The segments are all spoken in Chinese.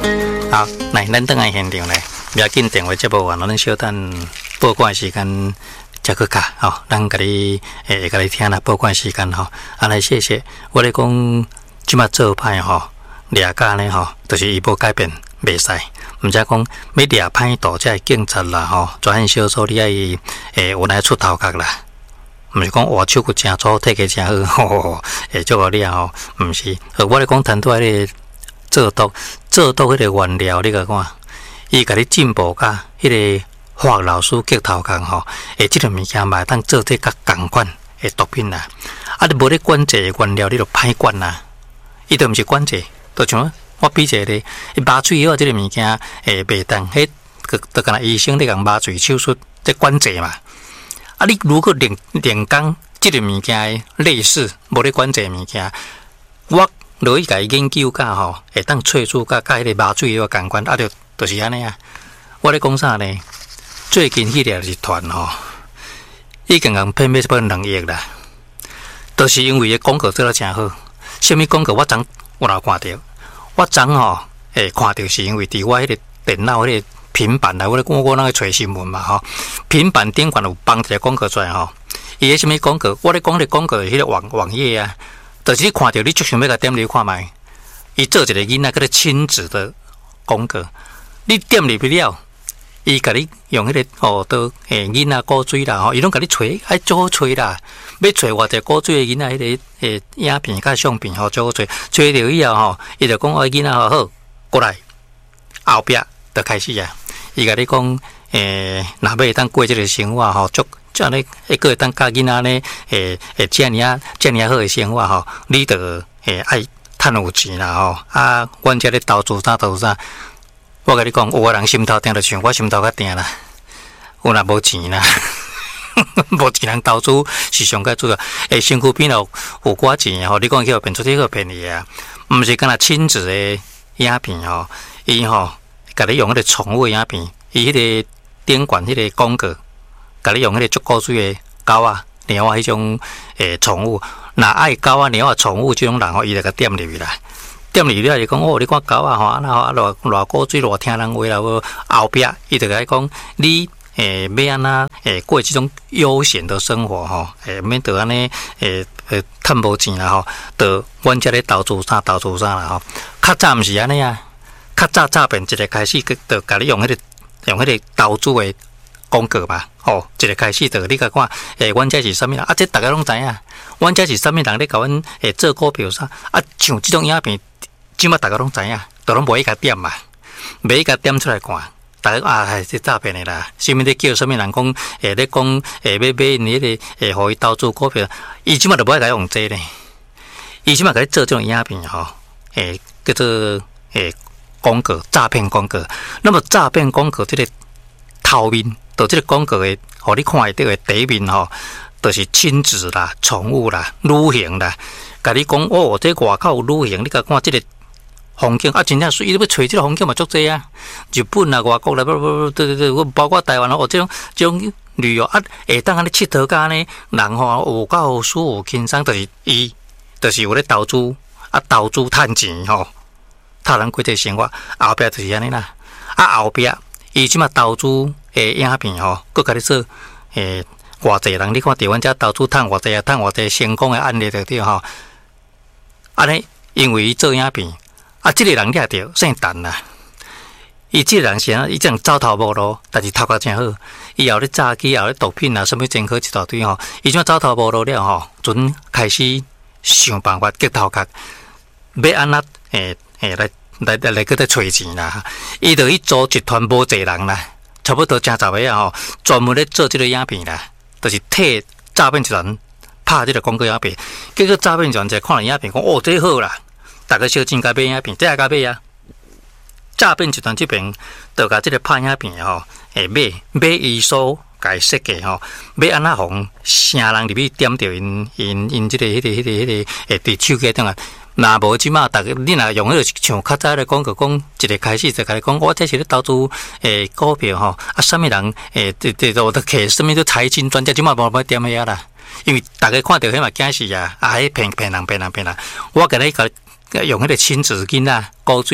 好，来，咱等下现场来，不要紧，电话接不完，咱稍等报关时间再去卡，吼，咱甲你甲你听啦，报关时间吼，来谢谢。我咧讲，即马做歹吼，掠家呢吼，就是伊无改变，袂使。毋则讲要掠歹度，才会警察啦吼，专案小组你爱有来出头壳啦。毋是讲活手骨真粗，体格真好，吼，做好了吼，毋是。我咧讲谈到迄个做毒迄个原料，你甲看，伊甲你进步甲迄个化学老师结头壳吼，即个物件嘛当做这甲共款的毒品啦。啊，你无咧管制原料，你就歹管啦。伊都毋是管制，就像我比一个咧，麻醉药即个物件袂当，迄就敢若医生咧共麻醉手术在管制嘛。啊！你如果炼钢即个物件类似无咧管制物件，我落去甲伊研究甲吼，会当萃取甲迄个麻醉药共款，啊，就是安尼啊。我咧讲啥呢？最近迄个日团吼，已经共骗2亿啦，就是因为伊广告做得真好。什么广告？我昨有看到，我昨吼看到是因为伫我迄个电脑迄个平板来，我那个找新闻嘛吼，平板顶管有放一个广告出来吼，伊个什么广告？我咧讲咧广告迄个网页啊，就是你看到你就想要甲点入看卖，伊做一个囡仔，个亲子的广告，你点入去了，伊甲你用迄个都囡仔古水啦吼，伊拢甲你找，爱做好找啦，要找偌济古水的囡仔迄个影片甲相片吼，做好找，找到以后吼，伊就讲囡仔好过来，后壁就开始啊。伊甲你讲，若要当过即个生活吼，足安尼一个当教囡仔呢，遮尔好诶生活吼，你着爱趁有钱啦吼。啊，阮遮咧投资啥，我甲你讲，有个人心头定着像我心头较定啦。有若无钱啦，无钱人投资是上较主要。身躯边有寡钱吼，你讲去互骗出去，去骗你啊？毋是敢若亲子诶影片吼，伊吼。甲你用迄个宠物影片，伊迄个顶管迄个广告，甲你用迄个足古水的狗啊、猫啊迄种宠物，若爱狗啊、猫啊宠物即种人吼，伊就甲点入去啦。点入去了就讲你看狗啊吼，啊那偌古水偌听人话啦，后壁伊就甲你讲你要安怎过即种悠闲的生活吼，免得安尼趁无钱啦吼，就阮遮咧投资啥啦吼，较早毋是安尼啊。较早便一个开始，就甲你用迄个投资的广告嘛，一个开始就你甲看，阮遮是啥物人啊？这大家拢知影，阮遮是啥物人咧？甲阮做股票啥啊？像即种影片，即马大家拢知影，都拢无伊甲点嘛，袂伊甲点出来看，大家啊，是诈骗的啦。啥物咧叫啥物人讲？咧讲要买因迄个互伊投资股票，伊即马就无爱甲用这咧，伊即马甲你做即种影片吼，叫做广告诈骗广告，那么诈骗广告这个头面，就这个广告的，互你看会到的第一面吼，就是亲子啦、宠物啦、旅行啦，甲你讲这外口有旅行，你甲看这个风景啊，真正水，你要找这个风景嘛足济啊，日本啊、外国啦，对，我包括台湾哦，这种旅游啊，会当安尼佚佗甲呢，人吼有够舒服轻松，就是伊，就是有咧投资啊，投资趁钱吼。他人过这生活，后壁就是安尼啦。啊，后壁伊即马投资影片吼，佮甲你做偌济人，你看台湾遮投资趁偌济啊，趁偌济成功的案例着对吼。安尼，因为伊做影片，啊，即个人掠着姓陈啦。伊即个人是伊这样走投无路，但是头壳真好。伊后咧诈欺，后咧毒品啊，什么真好一大堆吼。伊即马走投无路了吼，准开始想办法结头壳，要安怎来去咧找钱啦！伊就去组集团无济人啦，差不多10个啊吼，专门咧做即个影片啦，就是替诈骗集团拍即个广告影片。结果诈骗集团就看了影片，讲这好啦，大家小钱该买影片，这也该买啊。诈骗集团这边就甲即个拍影片吼，买伊所甲伊设计吼，要安怎互声人入去点着因即个迄个伫手机顶啊。若无即马，大家你若用迄个像较早咧广告讲，一个开始就甲你讲，我这是咧投资股票吼，啊，啥物人我都摕啥物都财经专家，即马无点遐啦，因为大家看到迄嘛惊死啊，迄骗人，我甲你用迄个亲子囡仔古水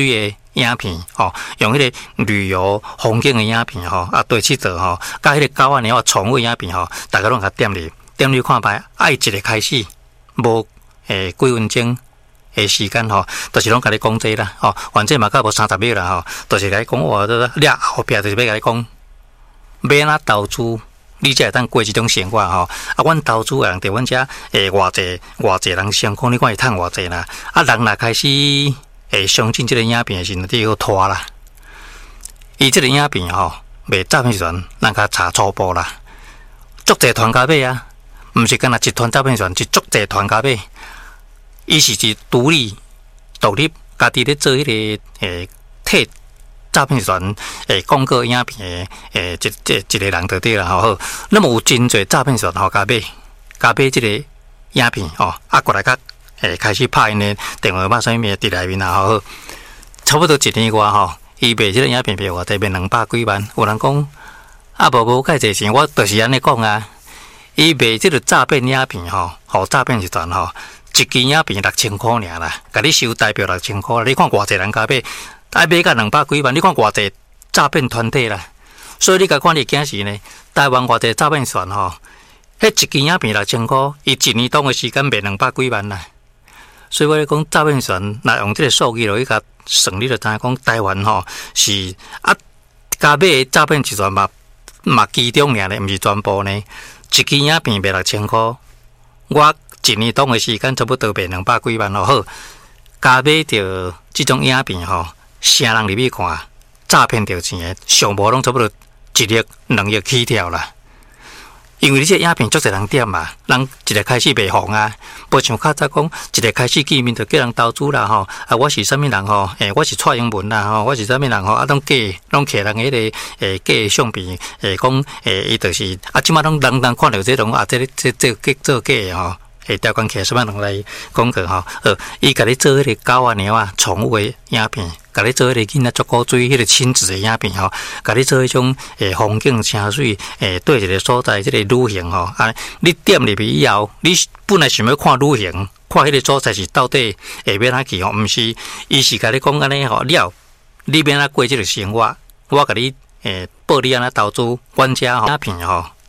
影片吼，用迄个旅游风景的影片吼，啊，对佚佗吼，甲迄个狗仔猫宠物影片吼，大家拢甲点入看歹，伊一个开始无几分钟的时间吼，就是拢甲你讲这啦，吼，反正嘛甲无30秒啦吼，就是甲你讲话，你后壁就是要甲你讲，要哪投资。你才会当过这种生活吼，啊，阮投资人伫阮遮偌济人成功，你看伊趁偌济啦，啊，人若开始相信即个影片的时阵，你要拖啦。伊即个影片吼，卖诈骗集团，咱甲查初步啦，足济团家买啊，毋是干那一团诈骗集团，是足济团家买。伊是一独立家己咧做迄个替诈骗集团广告影片一个人就对啦吼。那么有真侪诈骗集团吼，加买即个影片吼，啊过来甲开始拍因的电话码啥物伫内面啊吼，差不多1年外吼，伊卖即个影片卖偌济，卖200几万。有人讲啊，无介济钱，我就是安尼讲啊。伊卖即个诈骗影片吼，互诈骗集团吼，一支影片6000块尔啦，甲你收代表6000块，你看偌济人加买。爱买到200几万，你看偌济诈骗团体啦，所以你甲看你惊时呢，台湾偌济诈骗团吼，迄一支影片6000块，伊1年当的时间卖200几万啦。所以我咧讲诈骗团，若用即个数据落去甲算，你就知影讲台湾吼是啊，加买的诈骗集团嘛其中尔咧，毋是全部呢。一支影片卖6000块，我1年当的时间差不多卖200几万咯。好，加买着即种影片吼。啥人入去看诈骗着钱的，上无拢差不多1亿、2亿起跳啦。因为你这影片足侪人点嘛，人一个开始卖红啊，无像较早讲一个开始见面就叫人投资啦吼。啊，我是啥物人吼？我是蔡英文啦吼，我是啥物人吼？啊，拢摕人迄个假的相片，讲伊就是啊，即马拢人看到这种啊，这做假的吼。调关起什么人来广告吼？伊甲你做迄个狗啊、猫啊、宠物的影片，甲你做迄个囡仔足古水迄个亲子的影片吼，甲你做迄种风景清水对一个所在即个旅行吼啊，你点入去以后，你本来想要看旅行，看迄个所在是到底会要哪去吼？毋是，伊是甲你讲安尼吼，了你要哪过即个生活，我甲你报你安那投资，阮遮吼影片吼，